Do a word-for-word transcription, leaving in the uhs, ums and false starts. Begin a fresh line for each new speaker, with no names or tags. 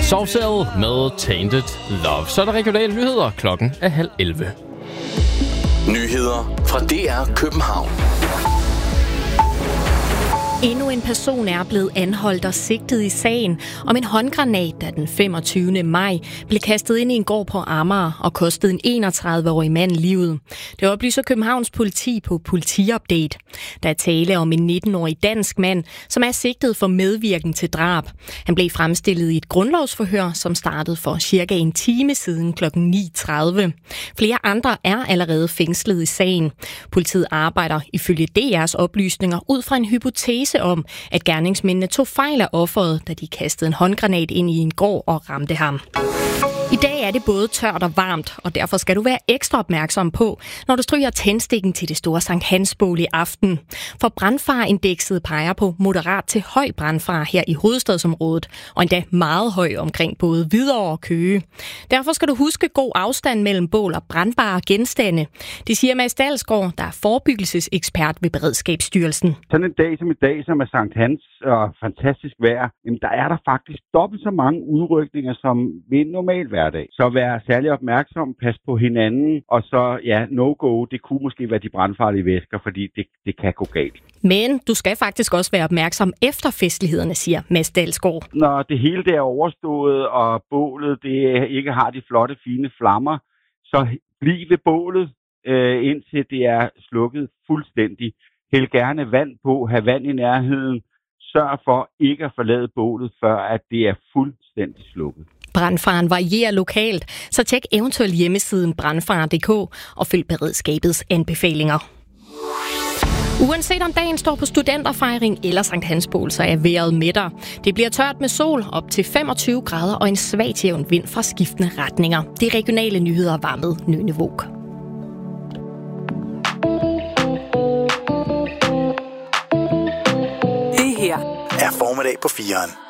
Soft Cell med Tainted Love. Så er der regionale nyheder. Klokken er halv elleve.
Nyheder fra D R København.
Endnu en person er blevet anholdt og sigtet i sagen om en håndgranat, der den femogtyvende maj blev kastet ind i en gård på Amager og kostede en enogtredive-årig mand livet. Det oplyser Københavns politi på Politiupdate. Der er tale om en nitten-årig dansk mand, som er sigtet for medvirken til drab. Han blev fremstillet i et grundlovsforhør, som startede for cirka en time siden klokken ni tredive. Flere andre er allerede fængslet i sagen. Politiet arbejder ifølge D R's oplysninger ud fra en hypotese om, at gerningsmændene tog fejl af offeret, da de kastede en håndgranat ind i en gård og ramte ham. I dag er det både tørt og varmt, og derfor skal du være ekstra opmærksom på, når du stryger tændstikken til det store Sankt Hans-bål i aften. For brandfareindekset peger på moderat til høj brandfare her i hovedstadsområdet, og endda meget høj omkring både Hvidovre og Køge. Derfor skal du huske god afstand mellem bål og brandbare genstande. Det siger Mads Dalsgaard, der er forebyggelsesekspert ved Beredskabsstyrelsen.
Sådan en dag som i dag, som er Sankt Hans og fantastisk vejr, jamen der er der faktisk dobbelt så mange udrykninger som ved en normal hverdag. Så vær særlig opmærksom, pas på hinanden, og så ja, no-go, det kunne måske være de brandfarlige væsker, fordi det, det kan gå galt.
Men du skal faktisk også være opmærksom efter festlighederne, siger Mads Dalsgaard.
Når det hele det er overstået, og bålet det ikke har de flotte, fine flammer, så bliv ved bålet, øh, indtil det er slukket fuldstændig. Hæld gerne vand på, have vand i nærheden. Sørg for ikke at forlade bålet, før at det er fuldstændig slukket.
Brandfaren varierer lokalt, så tjek eventuelt hjemmesiden brandfare punktum d k og følg beredskabets anbefalinger. Uanset om dagen står på studenterfejring eller Sankt Hansbål, så er vejret mætter. Det bliver tørt med sol op til femogtyve grader og en svag til jævn vind fra skiftende retninger. De regionale nyheder var med Nøgne Våg.
Det her er formiddag på fireren.